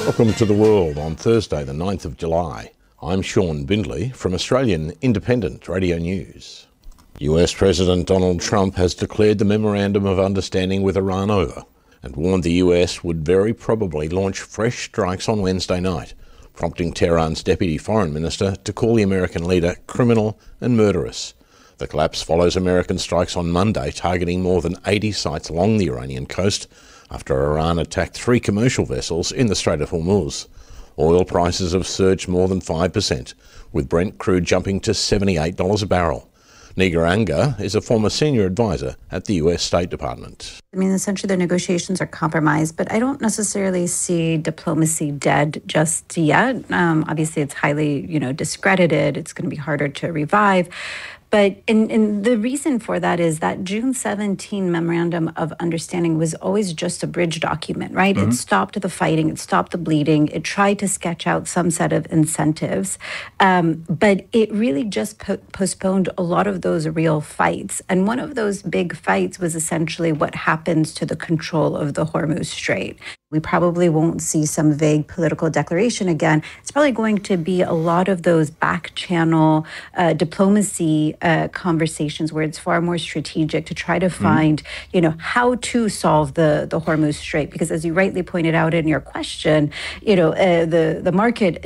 Welcome to The World on Thursday, the 9th of July. I'm Sean Bindley from Australian Independent Radio News. US President Donald Trump has declared the Memorandum of Understanding with Iran over and warned the US would very probably launch fresh strikes on Wednesday night, prompting Tehran's Deputy Foreign Minister to call the American leader criminal and murderous. The collapse follows American strikes on Monday targeting more than 80 sites along the Iranian coast after Iran attacked 3 commercial vessels in the Strait of Hormuz. Oil prices have surged more than 5%, with Brent crude jumping to $78 a barrel. Nigar Anga is a former senior advisor at the US State Department. I mean, essentially the negotiations are compromised, but I don't necessarily see diplomacy dead just yet. Obviously, it's highly, discredited. It's going to be harder to revive. But and the reason for that is that June 17 Memorandum of Understanding was always just a bridge document, right? Mm-hmm. It stopped the fighting, it stopped the bleeding, it tried to sketch out some set of incentives, but it really just postponed a lot of those real fights. And one of those big fights was essentially what happens to the control of the Hormuz Strait. We probably won't see some vague political declaration again. It's probably going to be a lot of those back channel diplomacy conversations where it's far more strategic to try to find, how to solve the Hormuz Strait. Because as you rightly pointed out in your question, the market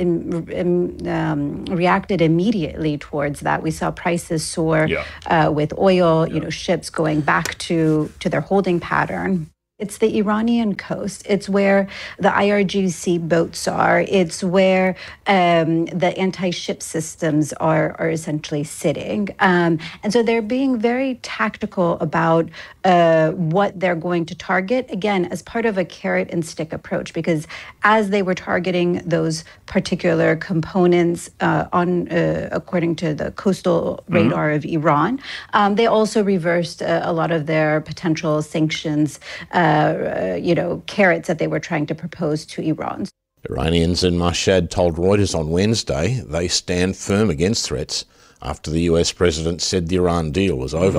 reacted immediately towards that. We saw prices soar with oil, ships going back to their holding pattern. It's the Iranian coast. It's where the IRGC boats are. It's where the anti-ship systems are essentially sitting. And so they're being very tactical about what they're going to target, again, as part of a carrot and stick approach, because as they were targeting those particular components according to the coastal radar of Iran, they also reversed a lot of their potential sanctions carrots that they were trying to propose to Iran. Iranians in Mashhad told Reuters on Wednesday they stand firm against threats after the US president said the Iran deal was over.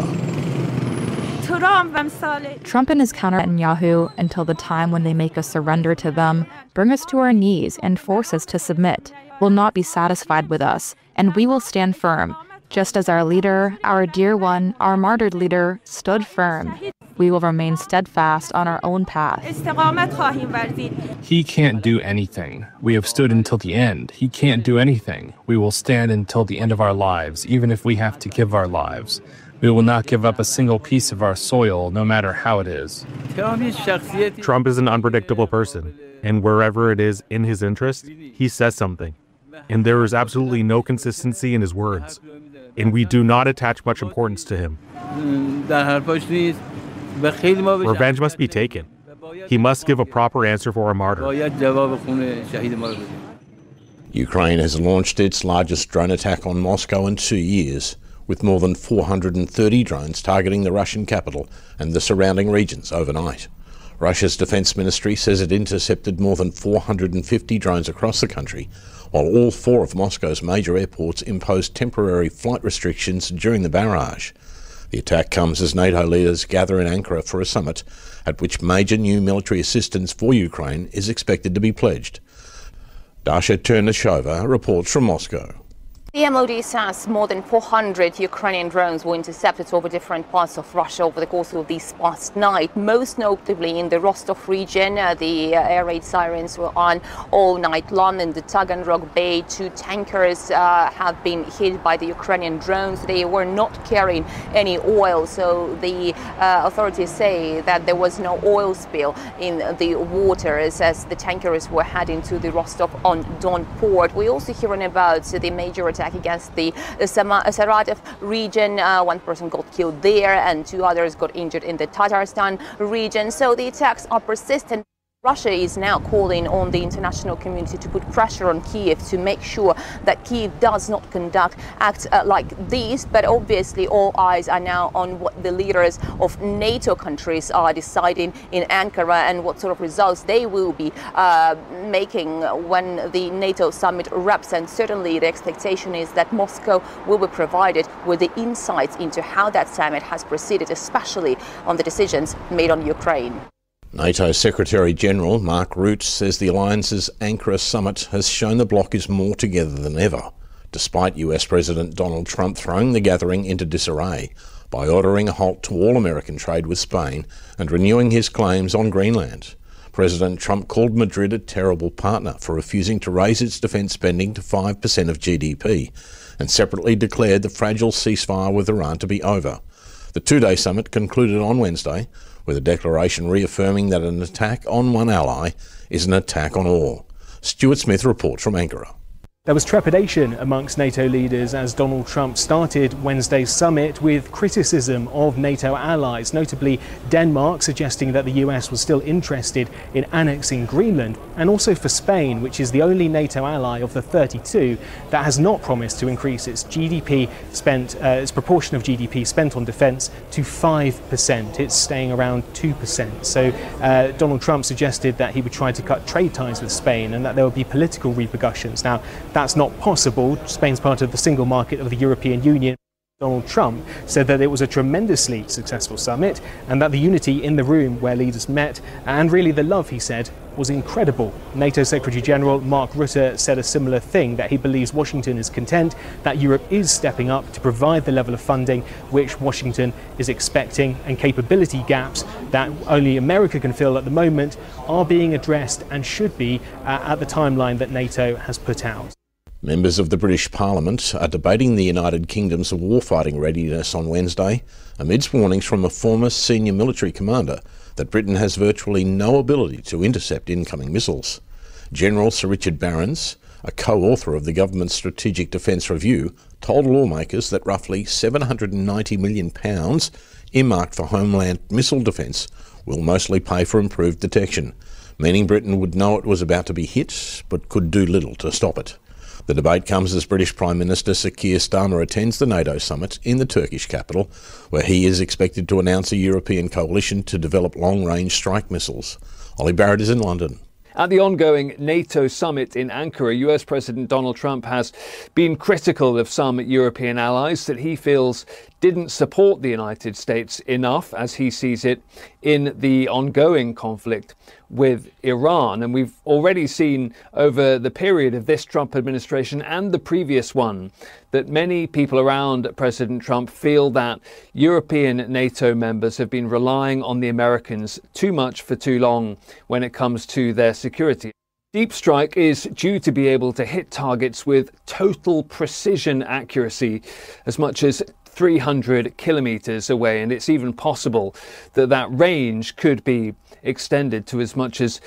Trump and his counter Netanyahu, until the time when they make us surrender to them, bring us to our knees and force us to submit, will not be satisfied with us, and we will stand firm, just as our leader, our dear one, our martyred leader, stood firm. We will remain steadfast on our own path. He can't do anything. We have stood until the end. He can't do anything. We will stand until the end of our lives, even if we have to give our lives. We will not give up a single piece of our soil, no matter how it is. Trump is an unpredictable person, and wherever it is in his interest, he says something. And there is absolutely no consistency in his words. And we do not attach much importance to him. Revenge must be taken. He must give a proper answer for a martyr. Ukraine has launched its largest drone attack on Moscow in 2 years, with more than 430 drones targeting the Russian capital and the surrounding regions overnight. Russia's defense ministry says it intercepted more than 450 drones across the country, while all 4 of Moscow's major airports imposed temporary flight restrictions during the barrage. The attack comes as NATO leaders gather in Ankara for a summit at which major new military assistance for Ukraine is expected to be pledged. Dasha Ternashova reports from Moscow. The MOD says more than 400 Ukrainian drones were intercepted over different parts of Russia over the course of this past night, most notably in the Rostov region. The air raid sirens were on all night long in the Taganrog Bay. 2 tankers have been hit by the Ukrainian drones. They were not carrying any oil, so the authorities say that there was no oil spill in the waters as the tankers were heading to the Rostov-on-Don port. We're also hearing about the major attack against the Saratov region. 1 person got killed there and 2 others got injured in the Tatarstan region. So the attacks are persistent. Russia is now calling on the international community to put pressure on Kyiv to make sure that Kyiv does not conduct acts like these. But obviously all eyes are now on what the leaders of NATO countries are deciding in Ankara and what sort of results they will be making when the NATO summit wraps. And certainly the expectation is that Moscow will be provided with the insights into how that summit has proceeded, especially on the decisions made on Ukraine. NATO Secretary-General Mark Rutte says the alliance's Ankara summit has shown the bloc is more together than ever, despite US President Donald Trump throwing the gathering into disarray by ordering a halt to all American trade with Spain and renewing his claims on Greenland. President Trump called Madrid a terrible partner for refusing to raise its defence spending to 5% of GDP and separately declared the fragile ceasefire with Iran to be over. The two-day summit concluded on Wednesday with a declaration reaffirming that an attack on one ally is an attack on all. Stuart Smith reports from Ankara. There was trepidation amongst NATO leaders as Donald Trump started Wednesday's summit with criticism of NATO allies, notably Denmark suggesting that the US was still interested in annexing Greenland, and also for Spain, which is the only NATO ally of the 32 that has not promised to increase its GDP spent, its proportion of GDP spent on defence to 5%. It's staying around 2%. So Donald Trump suggested that he would try to cut trade ties with Spain and that there would be political repercussions. Now, that's not possible. Spain's part of the single market of the European Union. Donald Trump said that it was a tremendously successful summit and that the unity in the room where leaders met, and really the love, he said, was incredible. NATO Secretary-General Mark Rutte said a similar thing, that he believes Washington is content, that Europe is stepping up to provide the level of funding which Washington is expecting, and capability gaps that only America can fill at the moment are being addressed and should be at the timeline that NATO has put out. Members of the British Parliament are debating the United Kingdom's warfighting readiness on Wednesday, amidst warnings from a former senior military commander that Britain has virtually no ability to intercept incoming missiles. General Sir Richard Barrons, a co-author of the government's Strategic Defence Review, told lawmakers that roughly £790 million earmarked for homeland missile defence will mostly pay for improved detection, meaning Britain would know it was about to be hit but could do little to stop it. The debate comes as British Prime Minister Sir Keir Starmer attends the NATO summit in the Turkish capital, where he is expected to announce a European coalition to develop long-range strike missiles. Ollie Barrett is in London. At the ongoing NATO summit in Ankara, US President Donald Trump has been critical of some European allies that he feels didn't support the United States enough, as he sees it, in the ongoing conflict with Iran. And we've already seen over the period of this Trump administration and the previous one that many people around President Trump feel that European NATO members have been relying on the Americans too much for too long when it comes to their security. Deep Strike is due to be able to hit targets with total precision accuracy as much as 300 kilometers away, and it's even possible that that range could be extended to as much as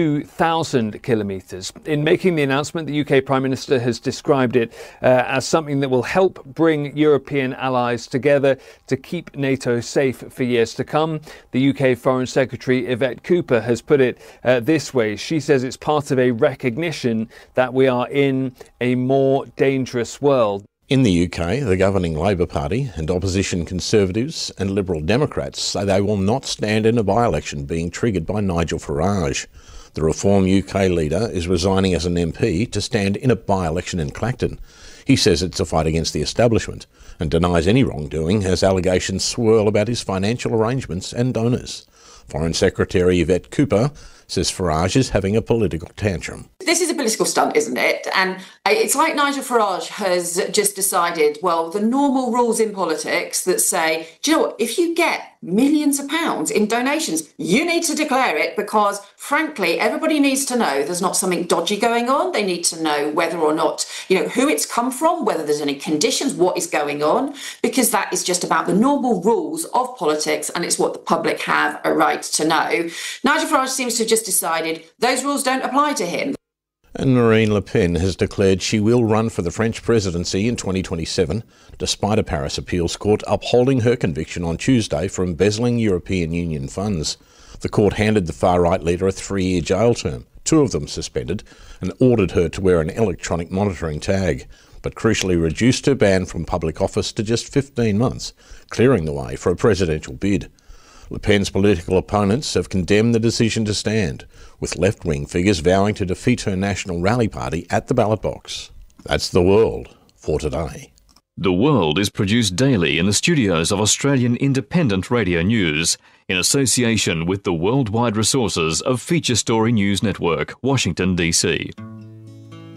2,000 kilometres. In making the announcement, the UK Prime Minister has described it as something that will help bring European allies together to keep NATO safe for years to come. The UK Foreign Secretary Yvette Cooper has put it this way. She says it's part of a recognition that we are in a more dangerous world. In the UK, the governing Labour Party and opposition Conservatives and Liberal Democrats say they will not stand in a by-election being triggered by Nigel Farage. The Reform UK leader is resigning as an MP to stand in a by-election in Clacton. He says it's a fight against the establishment and denies any wrongdoing as allegations swirl about his financial arrangements and donors. Foreign Secretary Yvette Cooper says Farage is having a political tantrum. This is a political stunt, isn't it? And it's like Nigel Farage has just decided, well, the normal rules in politics that say, do you know what, if you get millions of pounds in donations, you need to declare it because, frankly, everybody needs to know there's not something dodgy going on. They need to know whether or not, who it's come from, whether there's any conditions, what is going on, because that is just about the normal rules of politics and it's what the public have a right to know. Nigel Farage seems to have just decided those rules don't apply to him. And Marine Le Pen has declared she will run for the French presidency in 2027, despite a Paris appeals court upholding her conviction on Tuesday for embezzling European Union funds. The court handed the far-right leader a 3-year jail term, 2 of them suspended, and ordered her to wear an electronic monitoring tag, but crucially reduced her ban from public office to just 15 months, clearing the way for a presidential bid. Le Pen's political opponents have condemned the decision to stand, with left-wing figures vowing to defeat her National Rally Party at the ballot box. That's the world for today. The World is produced daily in the studios of Australian Independent Radio News in association with the worldwide resources of Feature Story News Network, Washington, D.C.